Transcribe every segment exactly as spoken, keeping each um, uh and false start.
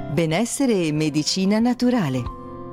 Benessere e medicina naturale.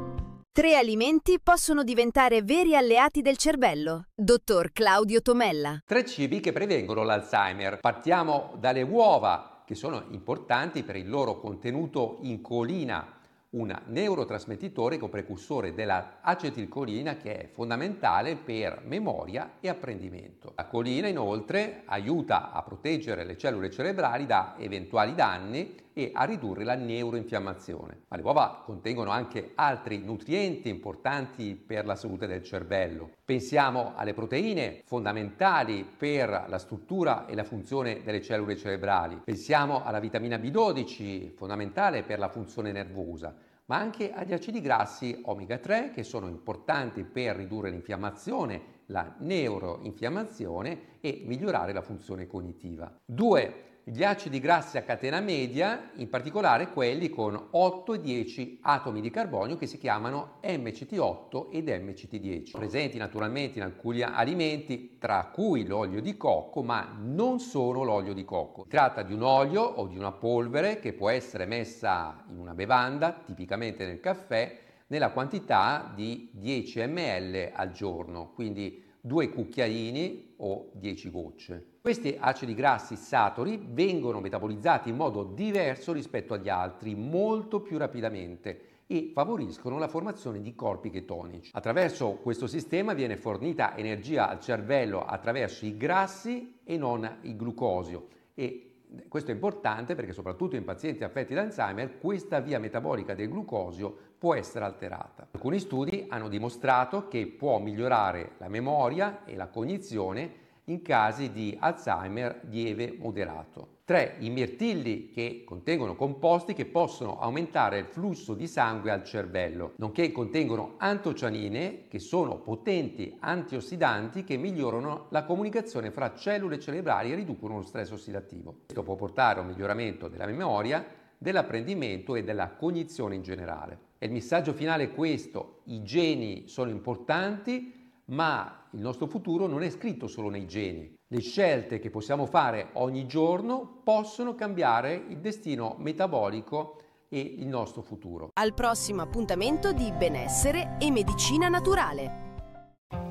Tre alimenti possono diventare veri alleati del cervello. Dottor Claudio Tomella. Tre cibi che prevengono l'Alzheimer. Partiamo dalle uova, che sono importanti per il loro contenuto in colina, un neurotrasmettitore o precursore della acetilcolina che è fondamentale per memoria e apprendimento. La colina inoltre aiuta a proteggere le cellule cerebrali da eventuali danni e a ridurre la neuroinfiammazione. Ma le uova contengono anche altri nutrienti importanti per la salute del cervello. Pensiamo alle proteine, fondamentali per la struttura e la funzione delle cellule cerebrali. Pensiamo alla vitamina B dodici, fondamentale per la funzione nervosa, ma anche agli acidi grassi omega tre che sono importanti per ridurre l'infiammazione, la neuroinfiammazione e migliorare la funzione cognitiva. due. Gli acidi grassi a catena media, in particolare quelli con otto e dieci atomi di carbonio che si chiamano M C T otto ed M C T dieci, presenti naturalmente in alcuni alimenti, tra cui l'olio di cocco, ma non solo l'olio di cocco. Si tratta di un olio o di una polvere che può essere messa in una bevanda, tipicamente nel caffè, nella quantità di dieci millilitri al giorno, quindi due cucchiaini o dieci gocce. Questi acidi grassi saturi vengono metabolizzati in modo diverso rispetto agli altri, molto più rapidamente, e favoriscono la formazione di corpi chetonici. Attraverso questo sistema viene fornita energia al cervello attraverso i grassi e non il glucosio, e questo è importante perché soprattutto in pazienti affetti da Alzheimer questa via metabolica del glucosio può essere alterata. Alcuni studi hanno dimostrato che può migliorare la memoria e la cognizione in casi di Alzheimer lieve moderato. tre. I mirtilli, che contengono composti che possono aumentare il flusso di sangue al cervello, nonché contengono antocianine, che sono potenti antiossidanti che migliorano la comunicazione fra cellule cerebrali e riducono lo stress ossidativo. Questo può portare a un miglioramento della memoria, dell'apprendimento e della cognizione in generale. E il messaggio finale è questo: i geni sono importanti, ma il nostro futuro non è scritto solo nei geni. Le scelte che possiamo fare ogni giorno possono cambiare il destino metabolico e il nostro futuro. Al prossimo appuntamento di Benessere e medicina naturale.